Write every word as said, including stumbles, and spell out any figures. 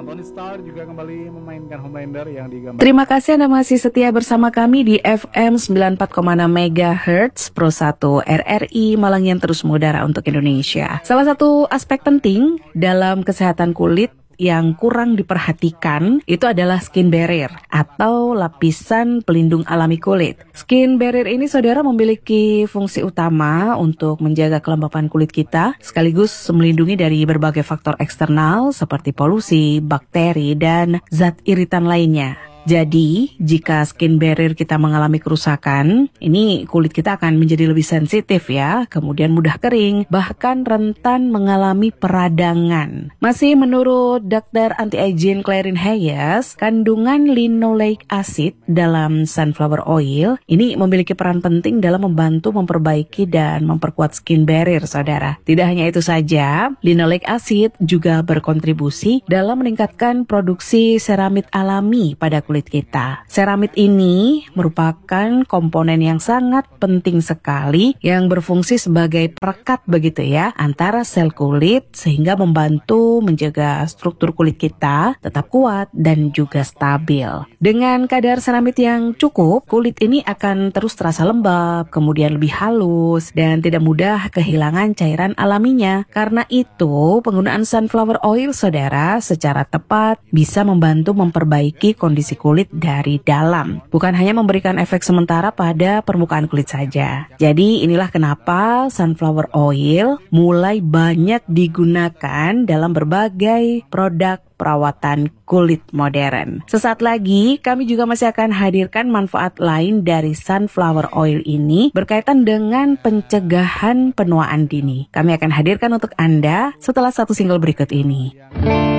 Tony Stark juga kembali memainkan Homelander yang digambarkan. Terima kasih Anda masih setia bersama kami di F M sembilan puluh empat koma enam megahertz Pro satu R R I Malang yang terus mengudara untuk Indonesia. Salah satu aspek penting dalam kesehatan kulit yang kurang diperhatikan itu adalah skin barrier atau lapisan pelindung alami kulit. Skin barrier ini saudara memiliki fungsi utama untuk menjaga kelembapan kulit kita sekaligus melindungi dari berbagai faktor eksternal seperti polusi, bakteri, dan zat iritan lainnya. Jadi, jika skin barrier kita mengalami kerusakan, ini kulit kita akan menjadi lebih sensitif ya, kemudian mudah kering, bahkan rentan mengalami peradangan. Masih menurut dokter anti-aging Clarin Hayes, kandungan linoleic acid dalam sunflower oil ini memiliki peran penting dalam membantu memperbaiki dan memperkuat skin barrier, saudara. Tidak hanya itu saja, linoleic acid juga berkontribusi dalam meningkatkan produksi seramid alami pada kulit kita. Seramid ini merupakan komponen yang sangat penting sekali yang berfungsi sebagai perekat begitu ya antara sel kulit sehingga membantu menjaga struktur kulit kita tetap kuat dan juga stabil. Dengan kadar seramid yang cukup, kulit ini akan terus terasa lembab, kemudian lebih halus dan tidak mudah kehilangan cairan alaminya. Karena itu, penggunaan sunflower oil saudara secara tepat bisa membantu memperbaiki kondisi kulit dari dalam, bukan hanya memberikan efek sementara pada permukaan kulit saja. Jadi inilah kenapa sunflower oil mulai banyak digunakan dalam berbagai produk perawatan kulit modern. Sesaat lagi kami juga masih akan hadirkan manfaat lain dari sunflower oil ini berkaitan dengan pencegahan penuaan dini. Kami akan hadirkan untuk Anda setelah satu single berikut ini.